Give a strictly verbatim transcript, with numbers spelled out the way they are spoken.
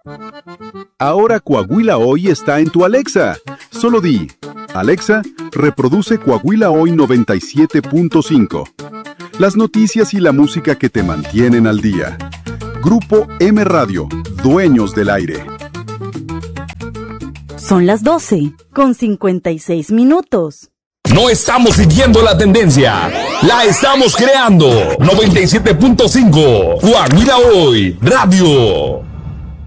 Ahora Coahuila Hoy está en tu Alexa. Solo di, Alexa, reproduce Coahuila Hoy noventa y siete punto cinco. Las noticias y la música que te mantienen al día. Grupo M Radio, dueños del aire. Son las doce, con cincuenta y seis minutos. No estamos siguiendo la tendencia, la estamos creando. noventa y siete punto cinco, Coahuila Hoy Radio.